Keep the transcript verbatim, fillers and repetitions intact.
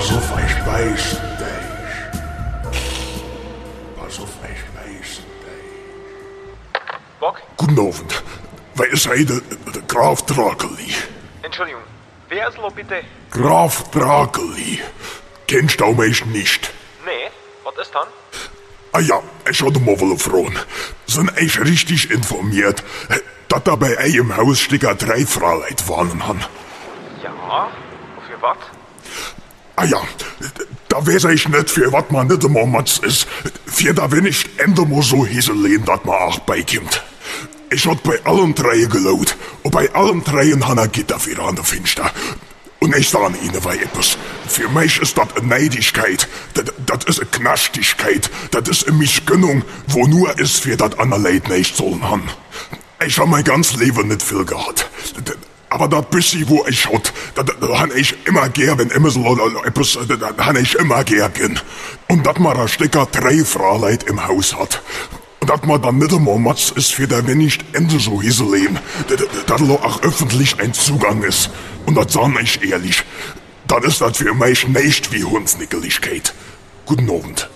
Pass auf, ich beiß dich. Pass auf, ich beiß dich. Bock? Guten Abend. Wer sei der, der Graf Drakeli? Entschuldigung, wer ist lo bitte? Graf Drakeli. Kennst du mich nicht? Nee, was ist dann? Ah ja, ich hatte mal wohl fragen. Sind ich richtig informiert, dass da bei euch im Haus Sticker drei Fraulein wohnen haben? Ja, für was? Ah ja, da weiß ich nicht, für was man nicht immer Matz ist. Für da wenn ich ende mal so hiselehen, dass man auch beikommt. Ich hab bei allen drei gelaut. Und bei allen dreien han er Gitter wieder an der Finster. Und ich sage Ihnen weil etwas. Für mich ist das eine Neidigkeit. Das, das ist eine Knastigkeit. Das ist eine Mischgönnung, wo nur ist, für das andere Leute nicht sollen haben. Ich hab mein ganzes Leben nicht viel gehabt. Aber das bisschen, wo ich hat, das, das han ich immer gern, wenn immer so etwas, das han ich immer gern gern. Und dass man da Stecker drei Fraulein im Haus hat. Und dass man dann nicht immer Matz ist, für da wenn nicht Ende so hiselehen, dass da auch öffentlich ein Zugang ist. Und das sag ich ehrlich, dann ist das für mich nicht wie Hundsnickeligkeit. Guten Abend.